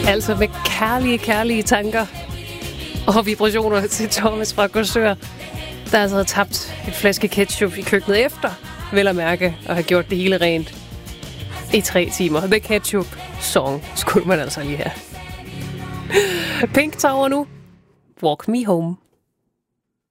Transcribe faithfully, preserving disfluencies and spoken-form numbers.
Altså med kærlige, kærlige tanker og vibrationer til Thomas fra Korsør, der altså havde tabt et flaske ketchup i køkkenet efter, vel at mærke, og have gjort det hele rent i tre timer. The Ketchup Song skulle man altså lige have. Pink Tower nu. Walk Me Home.